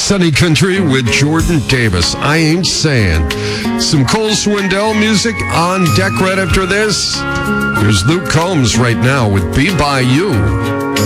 Sunny Country with Jordan Davis. I ain't saying. Some Cole Swindell music on deck right after this. Here's Luke Combs right now with Be By You.